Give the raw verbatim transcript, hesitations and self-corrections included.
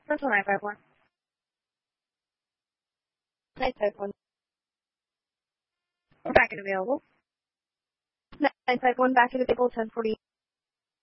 Central nine five one. nine five one. Back available. nine five one back at available ten forty.